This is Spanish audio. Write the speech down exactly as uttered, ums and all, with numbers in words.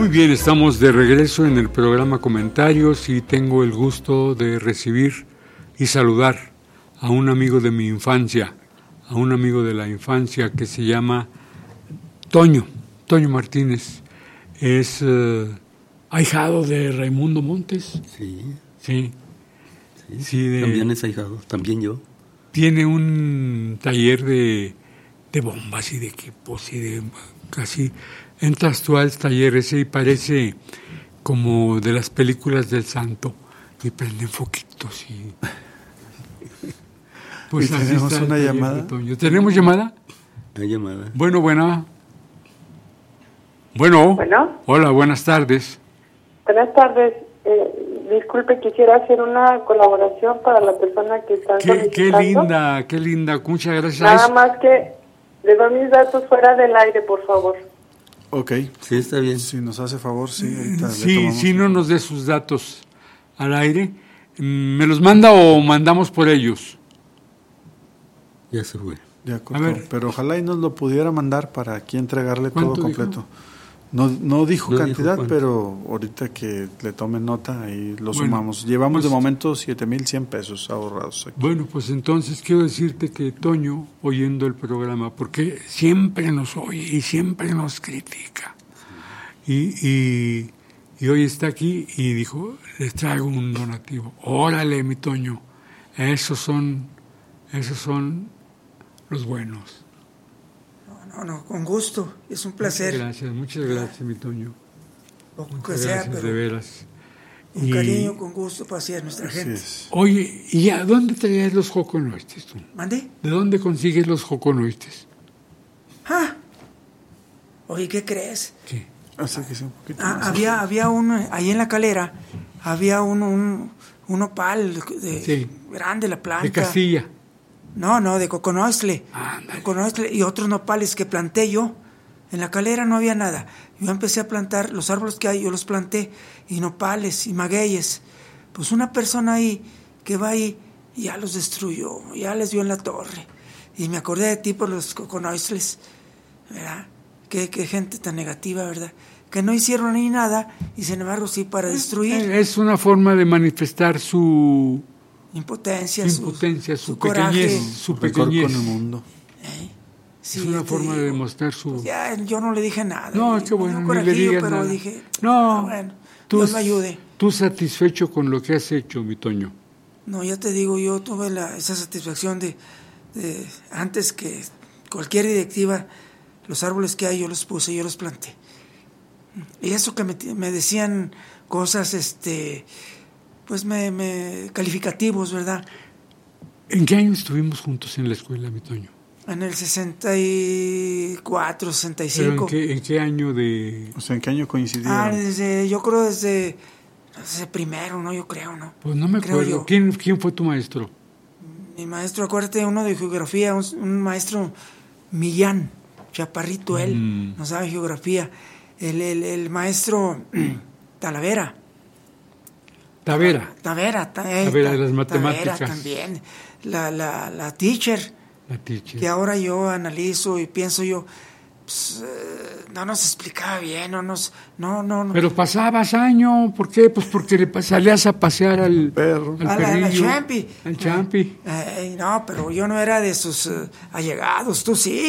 Muy bien, estamos de regreso en el programa Comentarios y tengo el gusto de recibir y saludar a un amigo de mi infancia, a un amigo de la infancia que se llama Toño, Toño Martínez. Es uh, ahijado de Raimundo Montes. Sí. Sí. sí. sí de, también es ahijado, también yo. Tiene un taller de, de bombas y de equipos y de casi... Entras tú al taller ese y parece como de las películas del Santo y prenden foquitos y... Pues y tenemos una llamada. ¿Tenemos llamada? Hay llamada. Bueno, buena. Bueno. Bueno. Hola, buenas tardes. Buenas tardes. Eh, disculpe, quisiera hacer una colaboración para la persona que está solicitando. Qué linda, qué linda. Muchas gracias. Nada más que le doy mis datos fuera del aire, por favor. Ok. Sí, está bien. Si nos hace favor, sí. Sí, si no nos dé sus datos al aire, ¿me los manda o mandamos por ellos? Ya se fue. Ya cortó, pero ojalá y nos lo pudiera mandar para aquí entregarle todo completo. Dijo? No, no dijo no cantidad, dijo pero ahorita que le tomen nota ahí lo bueno, sumamos. Llevamos pues, de momento siete mil cien pesos ahorrados aquí. Bueno, pues entonces quiero decirte que Toño, oyendo el programa, porque siempre nos oye y siempre nos critica, y, y, y hoy está aquí y dijo, les traigo un donativo. Órale, mi Toño, esos son, esos son los buenos. No, no, con gusto, es un placer. Muchas gracias, muchas gracias, mi Toño. Lo que muchas sea, gracias, pero de veras. Con y, cariño, con gusto para hacer nuestra gente. Es. Oye, ¿y a dónde traías los joconoistes tú? ¿Mande? ¿De dónde consigues los joconoistes? Ah, oye, ¿qué crees? ¿Qué? Así que sí, un poquito Ah, más. había, había uno, ahí en la calera, había un, un, un opal de, Sí. grande, la planta. De Castilla. No, no, de Coconoistle. Ándale. Coconoistle y otros nopales que planté yo. En la calera no había nada. Yo empecé a plantar los árboles que hay, yo los planté, y nopales y magueyes. Pues una persona ahí que va ahí y ya los destruyó, ya les dio en la torre. Y me acordé de ti por los Coconoistles, ¿verdad? Qué, qué gente tan negativa, ¿verdad? Que no hicieron ni nada y sin embargo sí para destruir. Es una forma de manifestar su Impotencia, impotencia, su, su, su pequeñez, coraje. su Récord pequeñez. con el mundo. ¿Eh? Sí, Es una forma digo, de demostrar su... Pues ya, yo no le dije nada. No, me qué bueno, dio ni le corajillo, digas pero nada. dije, No, ah, bueno, tú, Dios me ayude. Tú satisfecho con lo que has hecho, mi Toño. No, ya te digo, yo tuve la, esa satisfacción de, de, antes que cualquier directiva, los árboles que hay yo los puse, yo los planté. Y eso que me, me decían cosas, este, pues me, me calificativos, ¿verdad? ¿En qué año estuvimos juntos en la escuela, mi Toño? En el sesenta y cuatro, sesenta y cinco. ¿Pero en qué, en qué año de...? O sea, ¿en qué año coincidieron? Ah, desde, yo creo desde, desde primero, ¿no? Yo creo, ¿no? Pues no me Creo acuerdo. yo. ¿Quién, ¿Quién fue tu maestro? Mi maestro, acuérdate, uno de geografía, un, un maestro Millán, chaparrito él, Mm. no sabe geografía. El, el, el maestro Talavera. Tavera. Tavera, ta, eh, Tavera de ta- las matemáticas. Tavera también. La, la, la teacher, La teacher. que ahora yo analizo y pienso yo, pues, eh, no nos explicaba bien, no nos, no, no, no. Pero pasabas año, ¿por qué? Pues porque le pas- salías a pasear al Perro. al A la, a la perrillo, Champi. al Champi. Eh, eh, no, pero yo no era de sus eh, allegados, tú sí.